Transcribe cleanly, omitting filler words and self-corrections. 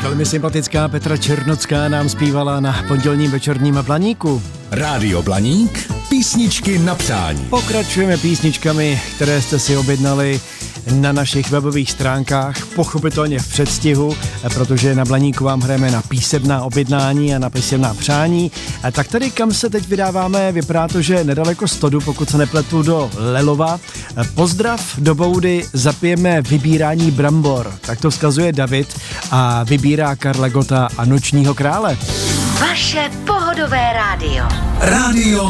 Velmi sympatická Petra Černocká nám zpívala na pondělním večerním Blaníku. Rádio Blaník, písničky na přání. Pokračujeme písničkami, které jste si objednali na našich webových stránkách, pochopitelně v předstihu, protože na Blaníku vám hrajeme na písemná objednání a na písemná přání. Tak tady, kam se teď vydáváme, vypadá to, že nedaleko Stodu, pokud se nepletu, do Lelova. Pozdrav do Boudy, zapijeme vybírání brambor. Tak to vzkazuje David a vybírá Karla Gotta a Nočního krále. Vaše pohodové rádio. Rádio